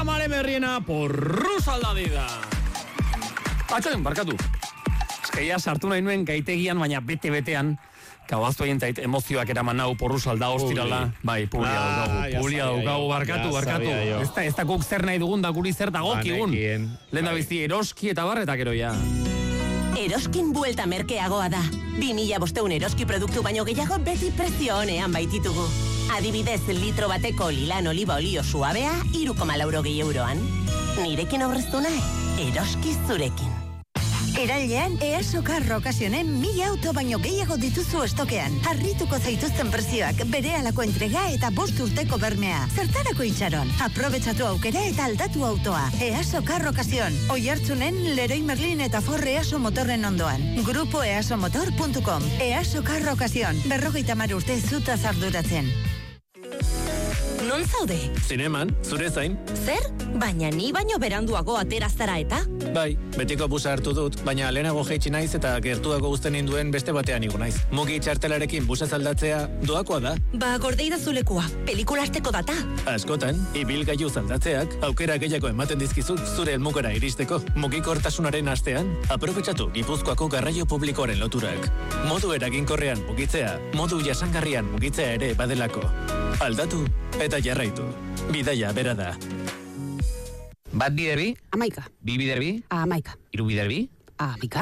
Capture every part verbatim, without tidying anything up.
Mare berriena porruz aldadida. Atxoen, barkatu. Eskeia sartu nahi nuen gaitegian, baina bete-betean, kabaztu egin zait emozioak eraman hau porruz alda ostirala. Bai, publia daukagu, publia daukagu, barkatu, barkatu. Ez da, ez da guk zer nahi dugun, da guri zer dagokigun. Lehen da bizti, eroski eta barretak eroia. Eroskin buelta merkeagoa da. Bi mila bosteun eroski produktu baino gehiago beti prezio honean baititugu. Adibidez, litro bateko lilan oliba olio suabea, hiru koma laurogei euroan. Nirekin aurreztu nahi, eroski zurekin. Erailean, EASO Carro Ocasionen mila auto baino gehiago dituzu estokean. Harrituko zaituzten prezioak, berehalako entrega eta bost urteko bermea. Zertarako itxaron? Aprobetxatu aukera eta aldatu autoa. EASO Carro Ocasion. Oihartzunen, Leroy Merlin eta Ford EASO motorren ondoan. Grupo easomotor puntu com. EASO Carro Ocasion. Berrogeita hamar urte zutaz arduratzen. Non zaude? Zineman, zure zain. Zer? Baina ni baino beranduago ateraztara eta? Bai, betiko busa hartu dut, baina lehenago jaitsi naiz eta gertuago uzten induen beste batean igo naiz. Mugi txartelarekin busa zaldatzea doakoa da. Ba, gordeida zulekua, pelikula arteko data. Askotan, ibilgailu zaldatzeak aukera gehiago ematen dizkizu zure helmugara iristeko. Mugikortasunaren astean, aprobetxatu Gipuzkoako garraio publikoaren loturak. Modu eraginkorrean mugitzea, modu jasangarrian mugitzea ere badelako. Aldatu eta jarraitu. Bidaia bera da. Bat biderbi? Amaika. Bi biderbi? Amaika. Hiru biderbi? Amaika.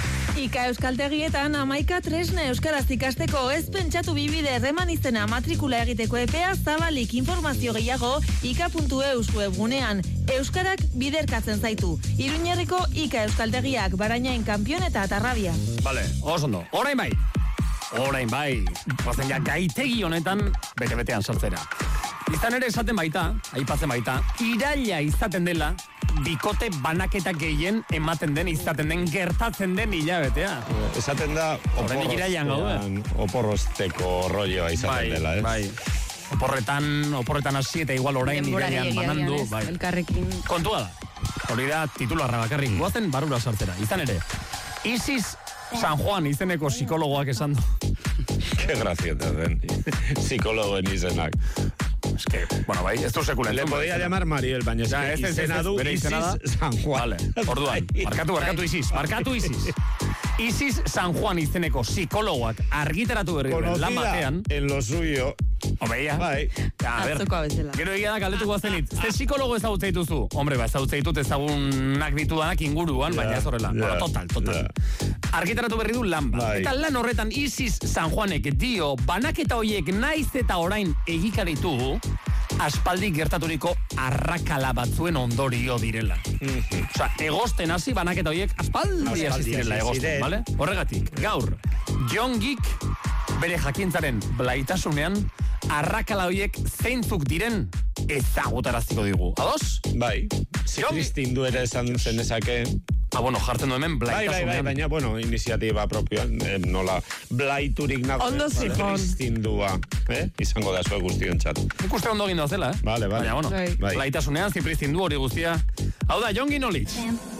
Ika euskaltegietan amaika tresna euskaraz ikasteko, ez pentsatu bibide erreman izena matrikula egiteko epea zabalik. Informazio gehiago ika puntu eus webgunean. Euskarak biderkatzen zaitu. Iruñerriko Ika euskaltegiak, Barainain, Kanpion eta Atarrabia. Vale, osondo. Orain bai. Orain bai. Bazen ja gaitegi honetan bete-betean saltzera. Izan ere esaten baita, aipatzen baita, iraila izaten dela, bikote banaketa gehien ematen den, izaten den, gertatzen den hilabetea. Esaten da, oporrostean, oporrosteko rolloa izaten dela, ez? Bai, oporretan, oporretan hasi eta igual orain irailan banandu, bai. Elkarrekin. Kontua da, hori da titularra bakarrik, guazen barura sartzera. Izan ere, Isis San Juan izeneko psikologoak esan du. Qué gracieta den, psikologoen izenak. Es que, bueno, bai, ez du sekulen. Le podía llamar Mariel, baina es que izena du Isis San Juan. Vale, orduan, markatu, markatu Isis, markatu Isis. Isis San Juan izeneko psikologoak argitaratu berri duen lan batean. En lo suyo. Obeia. Bai. A ver, gero egia da galdetuko zenit. Ze psikologo ezagutza dituzu? Hombre, ba, ezagutza ditut ezagunak ditudanak inguruan, baina ez horrela. Bueno, total, total. Argitaratu berri du lan bat. Eta lan horretan Isis San Juanek dio, banaketa hoiek naiz eta orain egikaritu, aspaldi gertaturiko arrakala batzuen ondorio direla. Osa, egosten hasi banaketa hoiek aspaldi hasi direla egosten, vale? Horregatik, gaur, Jongik bere jakintzaren blaitasunean arrakala hoiek zeintzuk diren ezagutaraziko digu. Ados? Bai, zikristin du ere esan zenezake. Ah, bueno, jartzen du hemen blaitasunean. Bai, bai, bai, baina, bueno, iniziatiba propioa, eh, nola, blaiturik nago. Ondo zifon. Zikristin-dua, eh? Izango da zue guztion txat. Ikuste ondo egin dozela, eh? Vale, vale. Baina, bueno, bai. blaitasunean, zipristin du hori guztia. Hau da, Jongi Knowledge.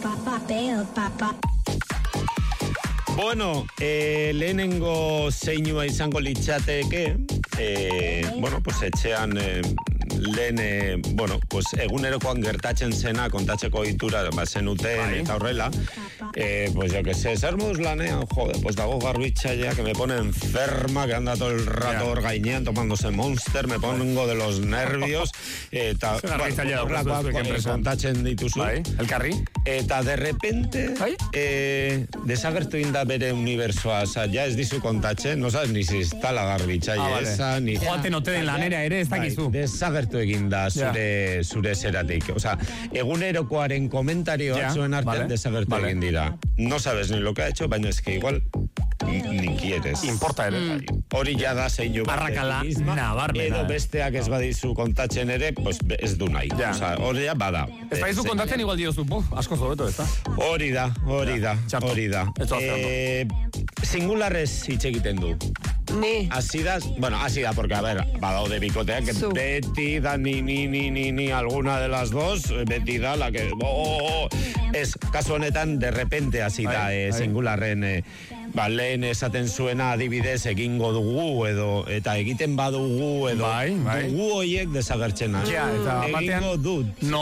Bueno, eh, lehenengo zeinua izango litzateke, eh, bueno, pues etxean eh, lehen, eh, bueno, pues egunerokoan gertatzen zena kontatzeko itura bazenuten eta horrela, eh, pues yo que sé, zer moduz lanean, joder, pues dago garbitzailea que me pone enferma, que anda todo el rato hor gainean tomándose Monster, me pongo de los nervios, eta kontatzen dituzu. Elkarri. Eta de repente, eh, desagertu inda bere unibersoa, oza, ja ez dizu kontatzen, no sabes ni si está la garbitzaile ah, vale. esa, ni... Joaten ote den lanera ere, ez dakizu. Bai, desagertu egin da zure, yeah. zure zeratik. Oza, egunerokoaren komentarioak yeah. zuen artean vale. desagertu vale. egin dira. No sabes ni lo que ha hecho, baina es que igual ni, ni quieres. Importa ere. Mm. Hori ja da zeinu bat. Barrakala, nabarmena. Edo besteak ez badizu kontatzen ere, pues ez du nahi. Yeah. Oza, hori ja bada. Ez badizu kontatzen igual diozu, bo, asko zobeto, ez da? Hori da, hori da, hori da. Eh, singularrez hitz egiten du. Ni. Así da, bueno, así da, porque a ver, badaude bikoteak, que Su. beti da ni, ni, ni, ni, ni, alguna de las dos, beti da la que, oh, oh, es, kasu honetan, de repente así da, eh, singularren, eh, ba, lehen esaten zuena adibidez egingo dugu, edo, eta egiten badugu, edo, bai, bai. dugu hoiek desagertzen. Ja, eta egingo dut. No.